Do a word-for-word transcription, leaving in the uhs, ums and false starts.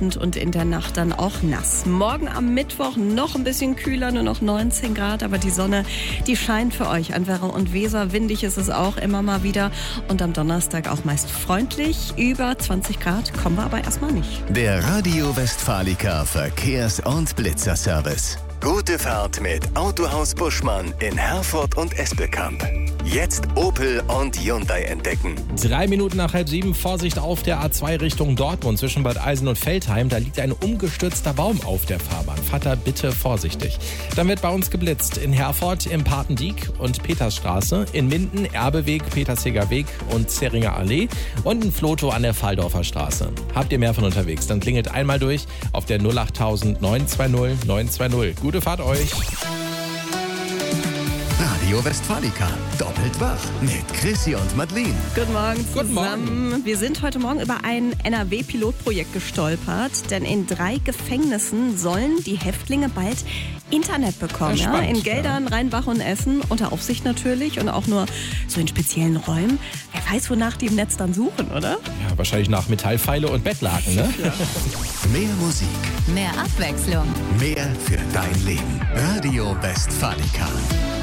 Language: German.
Abend und in der Nacht dann auch nass. Morgen am Mittwoch noch ein bisschen kühler, nur noch neunzehn Grad, aber die Sonne, die scheint für euch an Werra und Weser. Windig ist es auch immer mal wieder und am Donnerstag auch meist freundlich. Über zwanzig Grad kommen wir aber erstmal nicht. Der Radio Westfalica Verkehrs- und Blitzerservice. Gute Fahrt mit Autohaus Buschmann in Herford und Espelkamp. Jetzt Opel und Hyundai entdecken. Drei Minuten nach halb sieben, Vorsicht auf der A zwei Richtung Dortmund zwischen Bad Eisen und Veltheim. Da liegt ein umgestürzter Baum auf der Fahrbahn. Fahrt da bitte vorsichtig. Dann wird bei uns geblitzt in Herford im Papendiek und Petersstraße, in Minden, Erbeweg, Petersheger Weg und Zeringer Allee und in Flotow an der Faldorfer Straße. Habt ihr mehr von unterwegs, dann klingelt einmal durch auf der null acht null neun zwei null neun zwei null. Gute Fahrt euch. Radio Westfalica, doppelt wach mit Chrissy und Madeleine. Guten Morgen Guten zusammen. Morgen. Wir sind heute Morgen über ein N R W-Pilotprojekt gestolpert, denn in drei Gefängnissen sollen die Häftlinge bald Internet bekommen. Ja, Ja, spannend, in Geldern, Rheinbach und Essen, unter Aufsicht natürlich und auch nur so in speziellen Räumen. Wer weiß, wonach die im Netz dann suchen, oder? Ja, wahrscheinlich nach Metallpfeile und Bettlaken, ne? Ja. Mehr Musik, Mehr Abwechslung. mehr für dein Leben. Radio Westfalica.